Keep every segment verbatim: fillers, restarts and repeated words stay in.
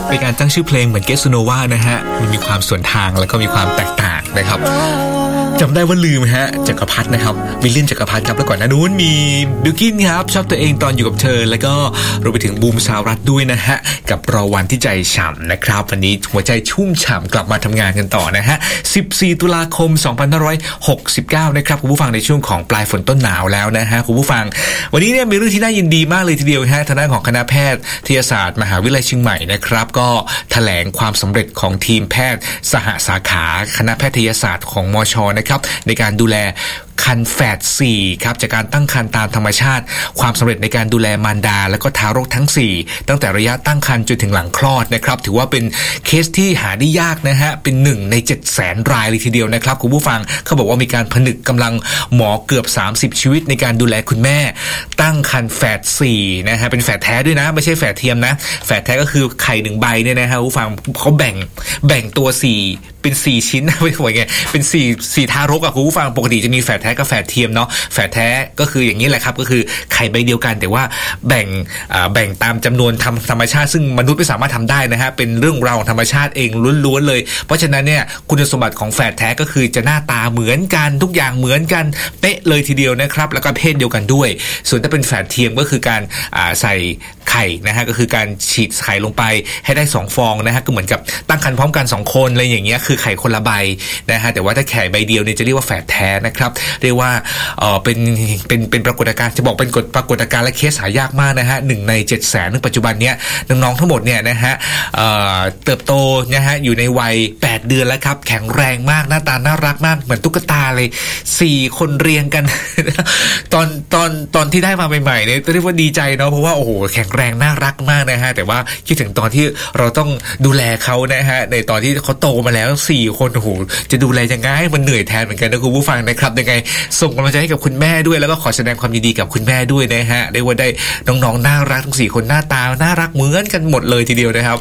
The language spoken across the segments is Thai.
เป็นการตั้งชื่อเพลงเหมือนเกสโนวานะฮะมันมีความส่วนทางแล้วก็มีความแตกต่างนะครับจำได้ว่าลืมฮะจักรพรรดินะครับวิลเลียมจักรพรรดิครับแล้วก่อนหน้านู้นมีบิลกินครับชอบตัวเองตอนอยู่กับเธอแล้วก็รวมไปถึงบูมสาวรัฐด้วยนะฮะกับรอวันที่ใจฉ่ำนะครับวันนี้หัวใจชุ่มฉ่ำกลับมาทำงานกันต่อนะฮะสิบสี่ตุลาคมสองพันห้าร้อยหกสิบเก้านะครับคุณผู้ฟังในช่วงของปลายฝนต้นหนาวแล้วนะฮะคุณผู้ฟังวันนี้เนี่ยมีเรื่องที่น่ายินดีมากเลยทีเดียวฮะทางด้านของคณะแพทยศาสตร์มหาวิทยาลัยเชียงใหม่นะครับก็แถลงความสำเร็จของทีมแพทย์สหสาขาคณะแพทยศาสตร์ของมช.นะครับในการดูแลคันแฝดสี่ครับจากการตั้งครรภ์ตามธรรมชาติความสำเร็จในการดูแลมารดาและก็ทารกทั้งสี่ตั้งแต่ระยะตั้งครรภ์จนถึงหลังคลอดนะครับถือว่าเป็นเคสที่หาได้ยากนะฮะเป็นหนึ่งใน เจ็ดแสน รายเลยทีเดียวนะครับคุณผู้ฟังเขาบอกว่ามีการผนึกกำลังหมอเกือบสามสิบชีวิตในการดูแลคุณแม่ตั้งครรภ์แฝดสี่นะฮะเป็นแฝดแท้ด้วยนะไม่ใช่แฝดเทียมนะแฝดแท้ก็คือไข่หนึ่งใบเนี่ยนะฮะคุณผู้ฟังเขาแบ่งแบ่งตัวสี่เป็นสี่ชิ้นนะไม่ไหวไงเป็นสี่สี่ทารกอ่ะคุณผู้ฟังปกติจะมีแฝดแท้กับแฝดเทียมเนาะแฝดแท้ก็คืออย่างนี้แหละครับก็คือไข่ใบเดียวกันแต่ว่าแบ่งอ่าแบ่งตามจำนวนทำธรรมชาติซึ่งมนุษย์ไม่สามารถทำได้นะฮะเป็นเรื่องราวของธรรมชาติเองล้วนๆเลยเพราะฉะนั้นเนี่ยคุณสมบัติของแฝดแท้ก็คือจะหน้าตาเหมือนกันทุกอย่างเหมือนกันเป๊ะเลยทีเดียวนะครับแล้วก็เพศเดียวกันด้วยส่วนถ้าเป็นแฝดเทียมก็คือการอ่าใส่ไข่นะฮะก็คือการฉีดไข่ลงไปให้ได้สองฟองนะฮะก็เหมือนกับตั้งครรภ์พร้อมกันสองคนอะไรอย่างเงี้ยคือไข่คนละใบนะฮะแต่ว่าถ้าไข่ใบเดียวเนี่ยจะเรียกว่าแฝดแท้นะครับเรียกว่าเอ่อเป็นเป็นเป็นปรากฏการณ์จะบอกเป็นกฎปรากฏการณ์และเคสหายากมากนะฮะหนึ่งในเจ็ดแสนในปัจจุบันเนี้ยน้องๆทั้งหมดเนี่ยนะฮะเอ่อเติบโตนะฮะอยู่ในวัยแปดเดือนแล้วครับแข็งแรงมากหน้าตาน่ารักมากเหมือนตุ๊กตาเลยสี่คนเรียงกัน ตอนตอนตอนที่ได้มาใหม่ๆเนี่ยเรียกว่าดีใจเนาะเพราะว่าโอ้โหแข็งแรงน่ารักมากนะฮะแต่ว่าคิดถึงตอนที่เราต้องดูแลเขานะฮะในตอนที่เขาโตมาแล้วสี่คนโอ้โหจะดูแลยังไงมันเหนื่อยแทนเหมือนกันนะคุณผู้ฟังนะครับยังไงส่งกำลังใจให้กับคุณแม่ด้วยแล้วก็ขอแสดงความยินดีกับคุณแม่ด้วยนะฮะได้ว่าได้น้องๆน่ารักทั้งสี่คนหน้าตาน่ารักเหมือนกันหมดเลยทีเดียวนะครับ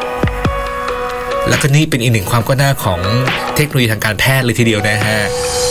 แล้วก็นี่เป็นอีกหนึ่งความก้าวหน้าของเทคโนโลยีทางการแพทย์เลยทีเดียวนะฮะ